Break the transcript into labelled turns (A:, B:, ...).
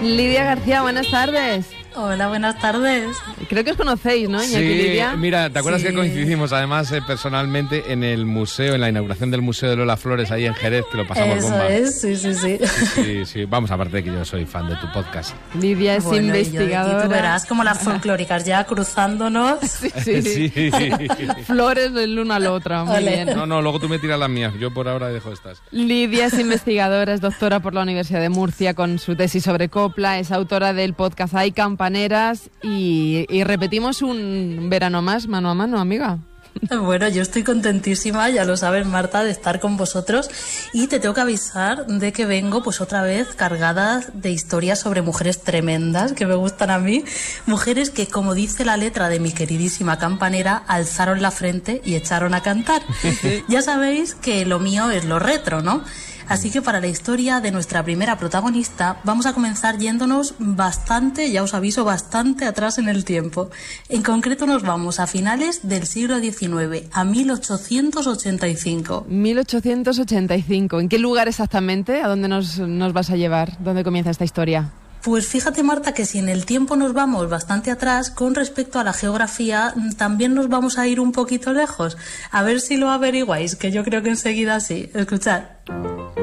A: Lidia García, buenas tardes.
B: Hola, buenas tardes.
A: Creo que os conocéis, ¿no, Iñaki y
C: Sí,
A: Lidia?
C: mira, ¿te acuerdas que coincidimos además personalmente en el museo, en la inauguración del Museo de Lola Flores ahí en Jerez, que lo pasamos bomba?
B: Eso es,
C: Sí. Vamos, aparte de que yo soy fan de tu podcast.
A: Lidia es investigadora.
B: Y tú verás como las folclóricas ya cruzándonos.
A: Sí. Flores del uno al otro, muy
B: Ole.
A: bien.
C: No, luego tú me tiras las mías, yo por ahora dejo estas.
A: Lidia es investigadora, es doctora por la Universidad de Murcia con su tesis sobre copla, es autora del podcast Hay Campaneras y repetimos un verano más, mano a mano, amiga.
B: Bueno, yo estoy contentísima, ya lo sabes, Marta, de estar con vosotros, y te tengo que avisar de que vengo pues otra vez cargada de historias sobre mujeres tremendas que me gustan a mí, mujeres que, como dice la letra de mi queridísima campanera, alzaron la frente y echaron a cantar. Ya sabéis que lo mío es lo retro, ¿no? Así que para la historia de nuestra primera protagonista vamos a comenzar yéndonos bastante, ya os aviso, bastante atrás en el tiempo. En concreto nos vamos a finales del siglo XIX, a 1885.
A: 1885. ¿En qué lugar exactamente? ¿A dónde nos vas a llevar? ¿Dónde comienza esta historia?
B: Pues fíjate, Marta, que si en el tiempo nos vamos bastante atrás, con respecto a la geografía, también nos vamos a ir un poquito lejos. A ver si lo averiguáis, que yo creo que enseguida sí. Escuchad.